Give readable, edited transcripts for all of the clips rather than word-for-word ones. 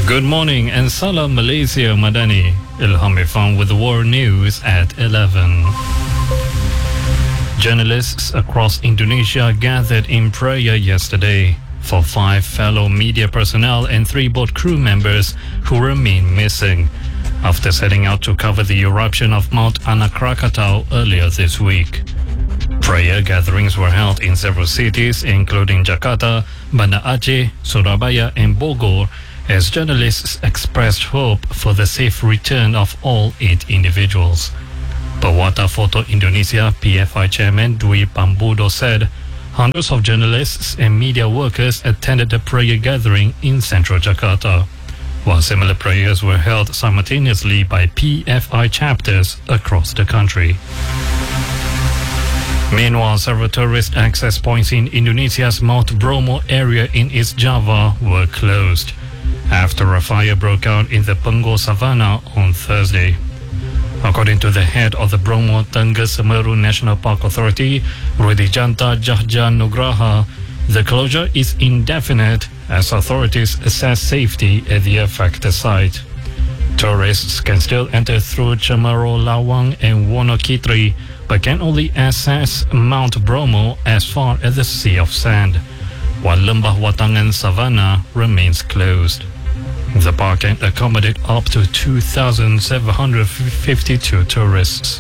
Good morning and salam Malaysia Madani. Ilham Irfan with the war news at 11. Journalists across Indonesia gathered in prayer yesterday for 5 fellow media personnel and 3 boat crew members who remain missing after setting out to cover the eruption of Mount Anak Krakatau earlier this week. Prayer gatherings were held in several cities including Jakarta, Banda Aceh, Surabaya and Bogor as journalists expressed hope for the safe return of all 8 individuals. Perwata Foto Indonesia PFI Chairman Dwi Pambudo said hundreds of journalists and media workers attended the prayer gathering in central Jakarta, while similar prayers were held simultaneously by PFI chapters across the country. Meanwhile, several tourist access points in Indonesia's Mount Bromo area in East Java were closed after a fire broke out in the Pengo Savannah on Thursday. According to the head of the Bromo Tengah Semeru National Park Authority, Rudijanta Jahjan Nugraha, the closure is indefinite as authorities assess safety at the affected site. Tourists can still enter through Cemoro Lawang and Wonokitri, but can only access Mount Bromo as far as the Sea of Sand, while Lembah Watangan Savannah remains closed. The park can accommodate up to 2,752 tourists.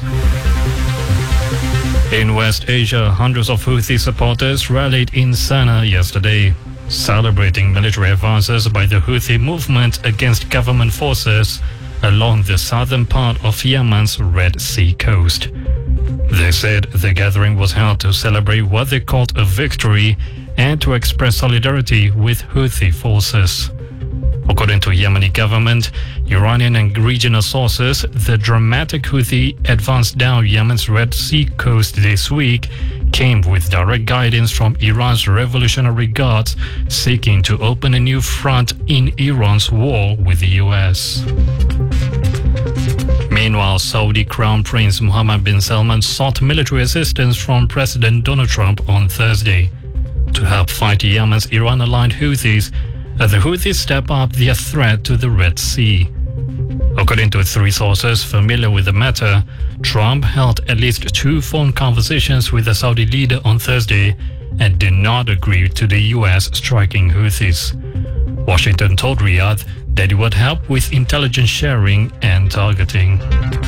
In West Asia, hundreds of Houthi supporters rallied in Sana'a yesterday, celebrating military advances by the Houthi movement against government forces along the southern part of Yemen's Red Sea coast. They said the gathering was held to celebrate what they called a victory and to express solidarity with Houthi forces. According to Yemeni government, Iranian and regional sources, the dramatic Houthi advance down Yemen's Red Sea coast this week came with direct guidance from Iran's Revolutionary Guards seeking to open a new front in Iran's war with the US. Meanwhile, Saudi Crown Prince Mohammed bin Salman sought military assistance from President Donald Trump on Thursday to help fight Yemen's Iran-aligned Houthis as the Houthis step up their threat to the Red Sea. According to 3 sources familiar with the matter, Trump held at least 2 phone conversations with the Saudi leader on Thursday and did not agree to the US striking Houthis. Washington told Riyadh that it would help with intelligence sharing and targeting.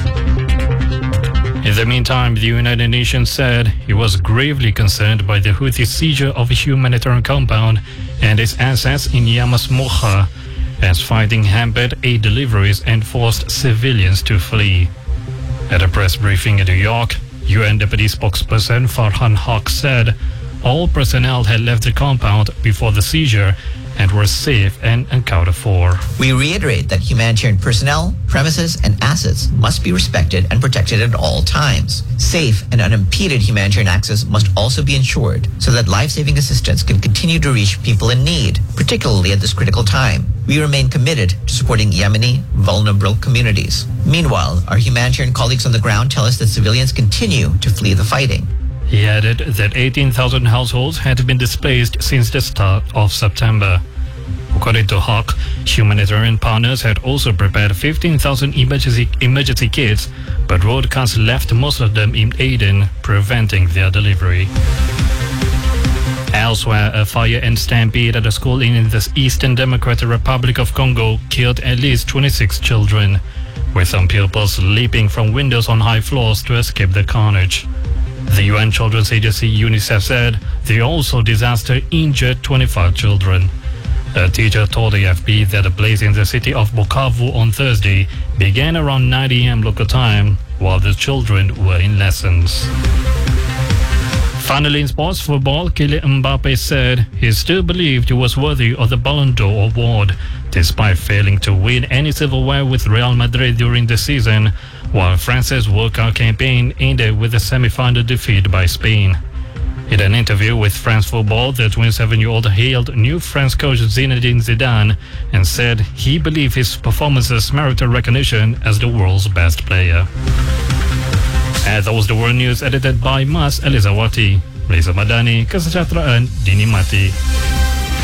In the meantime, the United Nations said it was gravely concerned by the Houthi seizure of a humanitarian compound and its assets in Yemen's Mocha, as fighting hampered aid deliveries and forced civilians to flee. At a press briefing in New York, UN Deputy Spokesperson Farhan Haq said all personnel had left the compound before the seizure and were safe and accounted for. We reiterate that humanitarian personnel, premises, and assets must be respected and protected at all times. Safe and unimpeded humanitarian access must also be ensured so that life-saving assistance can continue to reach people in need, particularly at this critical time. We remain committed to supporting Yemeni vulnerable communities. Meanwhile, our humanitarian colleagues on the ground tell us that civilians continue to flee the fighting. He added that 18,000 households had been displaced since the start of September. According to Hawk, humanitarian partners had also prepared 15,000 emergency kits, but road cuts left most of them in Aden, preventing their delivery. Elsewhere, a fire and stampede at a school in the Eastern Democratic Republic of Congo killed at least 26 children, with some pupils leaping from windows on high floors to escape the carnage. The UN Children's Agency UNICEF said the also disaster injured 25 children. A teacher told AFP that a blaze in the city of Bukavu on Thursday began around 9 a.m. local time while the children were in lessons. Finally, in sports football, Kylian Mbappe said he still believed he was worthy of the Ballon d'Or award, despite failing to win any silverware with Real Madrid during the season, while France's World Cup campaign ended with a semi-final defeat by Spain. In an interview with France Football, the 27-year-old hailed new French coach Zinedine Zidane and said he believed his performances merited recognition as the world's best player. And that was the World News edited by Mas Elizawati. Reza Madani, kesejahteraan dinikmati.